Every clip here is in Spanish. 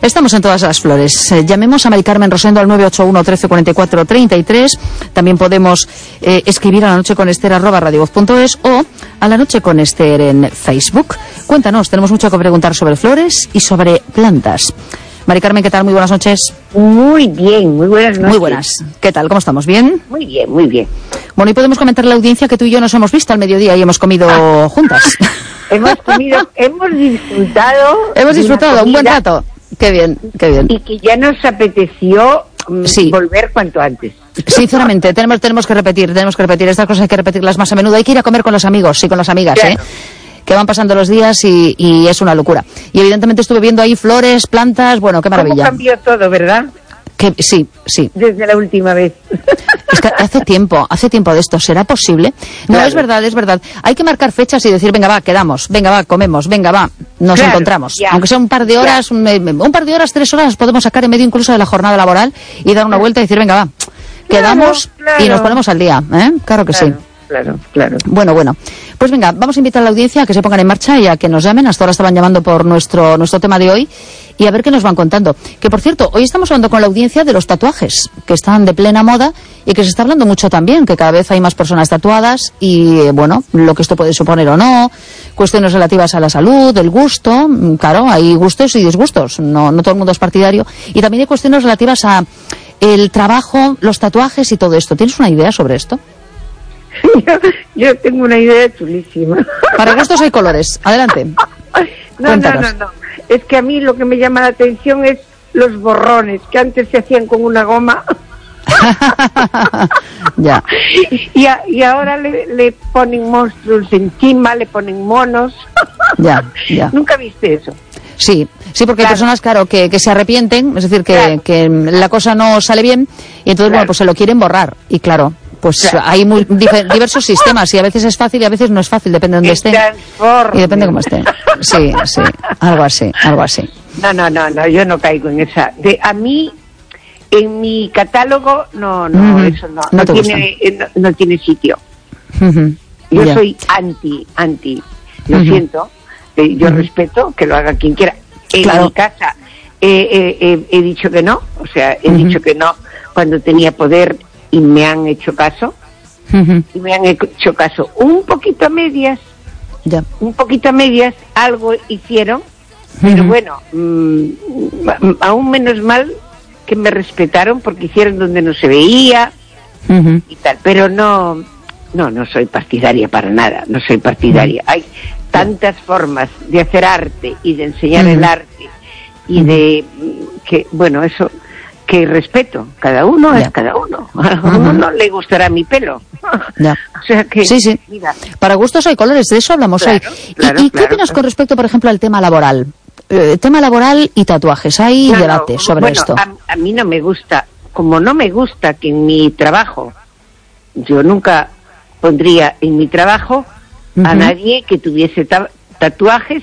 Estamos en todas las flores. Llamemos a Mari Carmen Rosendo al 981 13 44 33. También podemos escribir a lanocheconester@radiovoz.es o a La Noche con Ester en Facebook. Cuéntanos, tenemos mucho que preguntar sobre flores y sobre plantas. Mari Carmen, ¿qué tal? Muy buenas noches. Muy bien, muy buenas noches. Muy buenas. ¿Qué tal? ¿Cómo estamos? ¿Bien? Muy bien, muy bien. Bueno, y podemos comentar a la audiencia que tú y yo nos hemos visto al mediodía y hemos comido juntas. Hemos comido, hemos disfrutado. Hemos disfrutado un buen rato. Qué bien, qué bien. Y que ya nos apeteció sí. volver cuanto antes. Sinceramente, tenemos que repetir estas cosas, hay que repetirlas más a menudo. Hay que ir a comer con los amigos y con las amigas, claro. Que van pasando los días y es una locura. Y evidentemente estuve viendo ahí flores, plantas, bueno, qué maravilla. ¿Cómo cambió todo, verdad? Que, sí. Desde la última vez. Es que hace tiempo de esto. ¿Será posible? No, claro. Es verdad. Hay que marcar fechas y decir, venga, va, quedamos, venga, va, comemos, venga, va, nos encontramos. Ya. Aunque sea un par de horas, un par de horas, 3 horas, podemos sacar en medio incluso de la jornada laboral y dar una vuelta y decir, venga, va, quedamos y nos ponemos al día, ¿eh? Claro que sí. Claro. Bueno. Pues venga, vamos a invitar a la audiencia a que se pongan en marcha y a que nos llamen. Hasta ahora estaban llamando por nuestro tema de hoy y a ver qué nos van contando. Que, por cierto, hoy estamos hablando con la audiencia de los tatuajes, que están de plena moda y que se está hablando mucho también, que cada vez hay más personas tatuadas y, bueno, lo que esto puede suponer o no, cuestiones relativas a la salud, el gusto, claro, hay gustos y disgustos, no todo el mundo es partidario. Y también hay cuestiones relativas a el trabajo, los tatuajes y todo esto. ¿Tienes una idea sobre esto? Yo tengo una idea chulísima. Para gustos hay colores. Adelante. No. Es que a mí lo que me llama la atención es los borrones, que antes se hacían con una goma. Ya. Y ahora le ponen monstruos encima, le ponen monos. Ya. ¿Nunca viste eso? Sí, porque hay personas, claro, que se arrepienten, es decir, que la cosa no sale bien y entonces, bueno, pues se lo quieren borrar. Y claro, pues hay diversos sistemas y a veces es fácil y a veces no es fácil, depende de dónde esté y depende de cómo esté. Sí, algo así. No, yo no caigo en esa. A mí, en mi catálogo, eso no tiene sitio. Yo soy anti. Lo siento, yo respeto que lo haga quien quiera. En mi casa he dicho que no, o sea, he dicho que no cuando tenía poder. Y me han hecho caso, un poquito a medias, algo hicieron, pero bueno, aún menos mal que me respetaron porque hicieron donde no se veía y tal, pero no soy partidaria para nada, no soy partidaria. Hay tantas formas de hacer arte y de enseñar el arte y de que, bueno, eso... Que respeto, cada uno es cada uno. A uno no le gustará mi pelo. O sea que, sí. Mira. Para gustos hay colores, de eso hablamos hoy. ¿Y qué opinas con respecto, por ejemplo, al tema laboral? Tema laboral y tatuajes, hay debate sobre esto. A mí no me gusta, como no me gusta que en mi trabajo, yo nunca pondría en mi trabajo a nadie que tuviese tatuajes,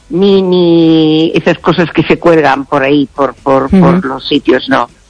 ni esas cosas que se cuelgan por ahí, por los sitios,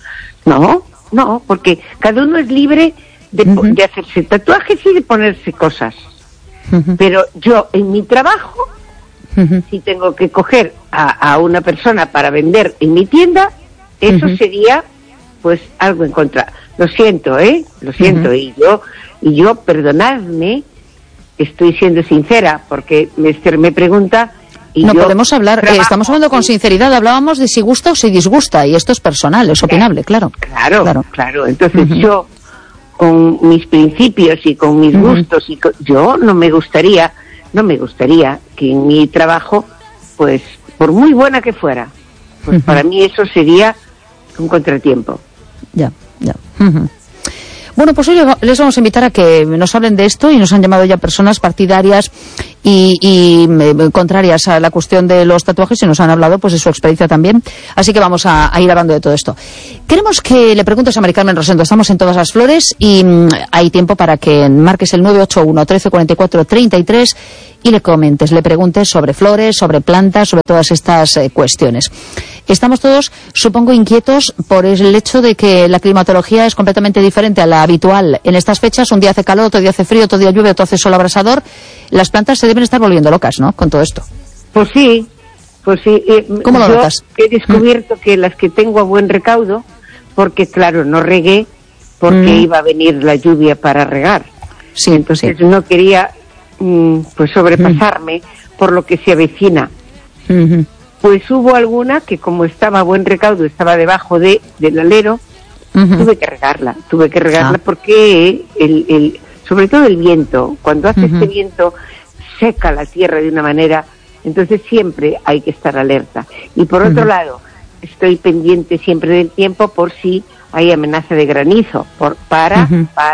no, porque cada uno es libre de hacerse tatuajes y de ponerse cosas. Pero yo, en mi trabajo, si tengo que coger a una persona para vender en mi tienda, eso sería, pues, algo en contra. Lo siento, y yo, perdonadme, estoy siendo sincera, porque Esther me pregunta... podemos hablar, estamos hablando con sinceridad, hablábamos de si gusta o si disgusta, y esto es personal, es opinable, claro. Claro. Entonces yo, con mis principios y con mis gustos, yo no me gustaría que en mi trabajo, pues, por muy buena que fuera, pues para mí eso sería un contratiempo. Ya. Bueno, pues hoy les vamos a invitar a que nos hablen de esto y nos han llamado ya personas partidarias y contrarias a la cuestión de los tatuajes y nos han hablado pues de su experiencia también. Así que vamos a ir hablando de todo esto. Queremos que le preguntes a Mari Carmen Rosendo. Estamos en todas las flores y hay tiempo para que marques el 981 13 44 33 y le comentes, le preguntes sobre flores, sobre plantas, sobre todas estas cuestiones. Estamos todos, supongo, inquietos por el hecho de que la climatología es completamente diferente a la habitual en estas fechas. Un día hace calor, otro día hace frío, otro día llueve, otro hace sol abrasador. Las plantas se deben estar volviendo locas, ¿no?, con todo esto. Pues sí, Pues sí, ¿Cómo lo notas? He descubierto que las que tengo a buen recaudo, porque claro, no regué, porque iba a venir la lluvia para regar. Sí, entonces no quería pues sobrepasarme por lo que se avecina. Pues hubo alguna que, como estaba a buen recaudo, estaba debajo del alero, tuve que regarla porque sobre todo el viento, cuando hace este viento, seca la tierra de una manera, entonces siempre hay que estar alerta. Y por otro lado, estoy pendiente siempre del tiempo por si hay amenaza de granizo, para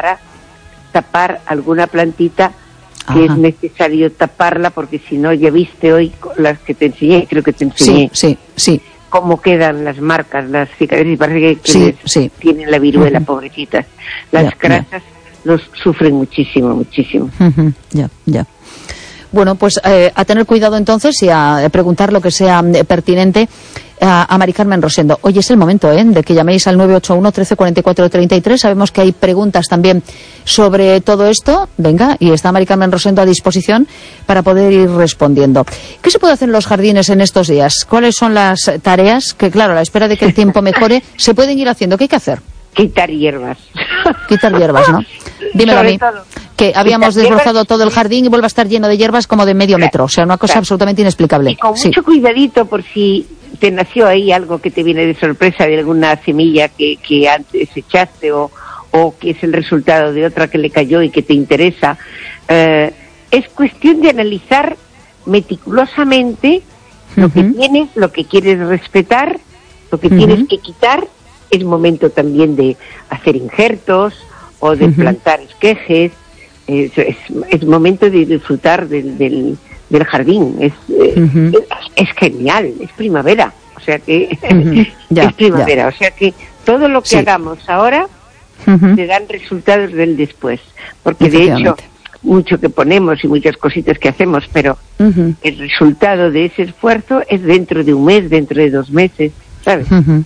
tapar alguna plantita que es necesario taparla, porque si no, ya viste hoy las que te enseñé, creo que te enseñé. Sí. Cómo quedan las marcas, las cicatrices, parece que tienen la viruela, pobrecitas. Las grasas los sufren muchísimo. Ya. Bueno, pues a tener cuidado entonces y a preguntar lo que sea pertinente a Mari Carmen Rosendo. Hoy es el momento de que llaméis al 981 13 44 33. Sabemos que hay preguntas también sobre todo esto. Venga, y está Mari Carmen Rosendo a disposición para poder ir respondiendo. ¿Qué se puede hacer en los jardines en estos días? ¿Cuáles son las tareas que, claro, a la espera de que el tiempo mejore, se pueden ir haciendo? ¿Qué hay que hacer? Quitar hierbas. Quitar hierbas, ¿no? Dímelo a mí. Que habíamos desbrozado todo el jardín y vuelve a estar lleno de hierbas como de medio metro. O sea, una cosa absolutamente inexplicable. Y con mucho cuidadito, por si te nació ahí algo que te viene de sorpresa, de alguna semilla que antes echaste o que es el resultado de otra que le cayó y que te interesa. Es cuestión de analizar meticulosamente lo que tienes, lo que quieres respetar, lo que tienes que quitar. Es momento también de hacer injertos o de plantar esquejes. Es momento de disfrutar del jardín. Es genial, es primavera. O sea que es primavera. O sea que todo lo que hagamos ahora te dan resultados del después. Porque de hecho, mucho que ponemos y muchas cositas que hacemos, pero el resultado de ese esfuerzo es dentro de un mes, dentro de 2 meses, ¿sabes?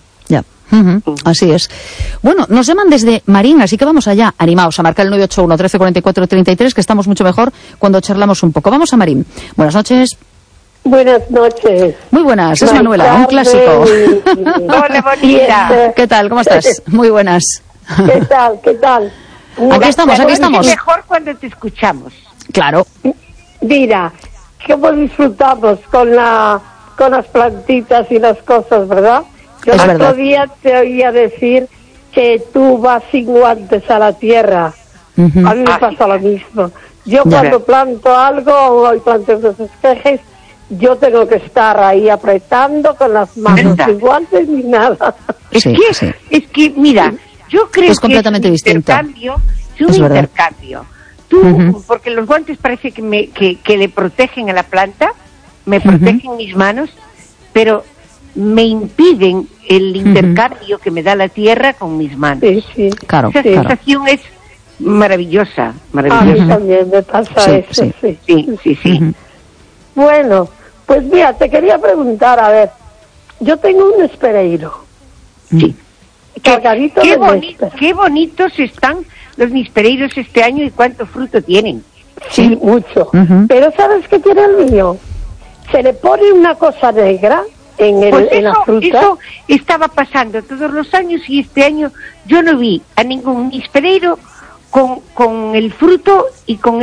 Así es. Bueno, nos llaman desde Marín, así que vamos allá, animaos a marcar el 981 13 44 33, que estamos mucho mejor cuando charlamos un poco. Vamos a Marín. Buenas noches. Buenas noches. Muy buenas, es Manuela, un clásico. Hola, bonita. ¿Qué tal? ¿Cómo estás? Muy buenas. ¿Qué tal? Aquí estamos. Es mejor cuando te escuchamos. Claro. Mira, cómo disfrutamos con las plantitas y las cosas, ¿verdad? Yo el otro día te oía decir que tú vas sin guantes a la tierra. A mí me pasa lo mismo. Yo cuando planto algo o planto los esquejes, yo tengo que estar ahí apretando con las manos, sin guantes ni nada. Es que, mira, yo creo es completamente que distinto. Es un intercambio. Tú, porque los guantes parece que le protegen a la planta, me protegen mis manos, pero me impiden el intercambio que me da la tierra con mis manos. Sí. Claro, esa sensación es maravillosa. A mí también me pasa eso. Sí. Bueno, pues mira, te quería preguntar, a ver, yo tengo un espereiro. Sí. Cargadito qué bonitos están los nispereiros este año y cuánto fruto tienen. Sí, mucho. Pero ¿sabes qué tiene el mío? Se le pone una cosa negra en la fruta. Eso estaba pasando todos los años y este año yo no vi a ningún nispereiro con el fruto y con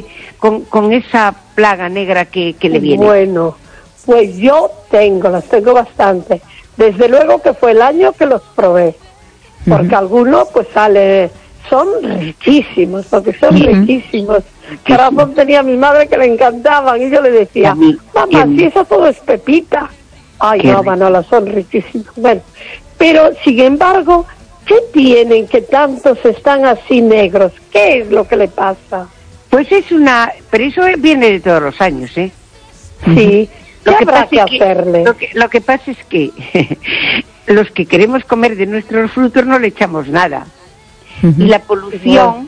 esa plaga negra que le viene. Bueno, pues yo las tengo bastante. Desde luego que fue el año que los probé, porque algunos pues son riquísimos, riquísimos. Que Ramón tenía a mi madre que le encantaban y yo le decía, mamá, si eso todo es pepita. Ay, no, Manola, son riquísimos. Bueno, pero sin embargo, ¿qué tienen que tantos están así negros? ¿Qué es lo que le pasa? Pues pero eso viene de todos los años, ¿eh? Sí, lo que habrá que hacerle. Lo que pasa es que los que queremos comer de nuestros frutos no le echamos nada. Y la polución,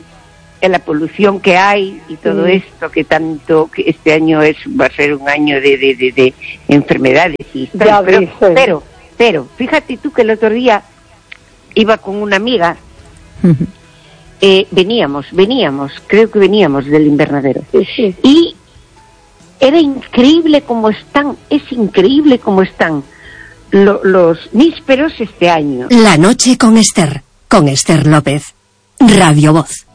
que hay y todo esto que este año va a ser un año de enfermedades y pero fíjate tú que el otro día iba con una amiga, veníamos, creo que veníamos del invernadero, y era increíble como están, es increíble como están los nísperos este año. La noche con Esther López, Radio Voz.